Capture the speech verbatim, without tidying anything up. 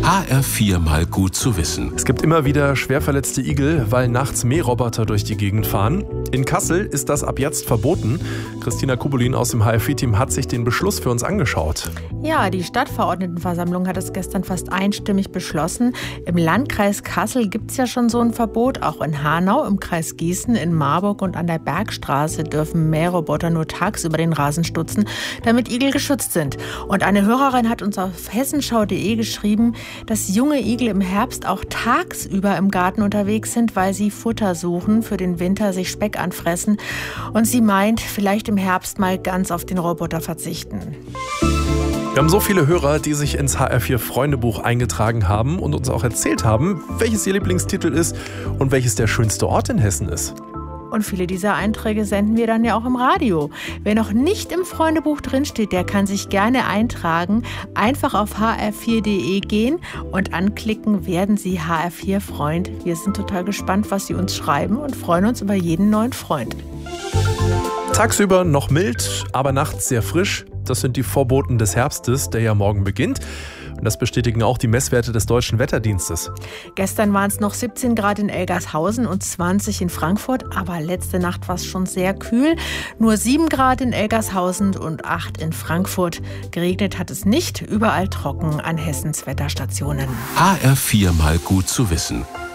H R vier mal gut zu wissen. Es gibt immer wieder schwer verletzte Igel, weil nachts Mähroboter durch die Gegend fahren. In Kassel ist das ab jetzt verboten. Christina Kubulin aus dem H R vier Team hat sich den Beschluss für uns angeschaut. Ja, die Stadtverordnetenversammlung hat es gestern fast einstimmig beschlossen. Im Landkreis Kassel gibt es ja schon so ein Verbot. Auch in Hanau, im Kreis Gießen, in Marburg und an der Bergstraße dürfen Mähroboter nur tagsüber den Rasen stutzen, damit Igel geschützt sind. Und eine Hörerin hat uns auf hessenschau punkt de geschrieben, dass junge Igel im Herbst auch tagsüber im Garten unterwegs sind, weil sie Futter suchen, für den Winter sich Speck anfressen. Und sie meint, vielleicht im Herbst mal ganz auf den Roboter verzichten. Wir haben so viele Hörer, die sich ins H R vier Freundebuch eingetragen haben und uns auch erzählt haben, welches ihr Lieblingstitel ist und welches der schönste Ort in Hessen ist. Und viele dieser Einträge senden wir dann ja auch im Radio. Wer noch nicht im Freundebuch drinsteht, der kann sich gerne eintragen. Einfach auf h r vier punkt de gehen und anklicken, werden Sie H R vier Freund. Wir sind total gespannt, was Sie uns schreiben und freuen uns über jeden neuen Freund. Tagsüber noch mild, aber nachts sehr frisch. Das sind die Vorboten des Herbstes, der ja morgen beginnt. Und das bestätigen auch die Messwerte des Deutschen Wetterdienstes. Gestern waren es noch siebzehn Grad in Elgershausen und zwanzig in Frankfurt. Aber letzte Nacht war es schon sehr kühl. Nur sieben Grad in Elgershausen und acht in Frankfurt. Geregnet hat es nicht. Überall trocken an Hessens Wetterstationen. H R vier mal gut zu wissen.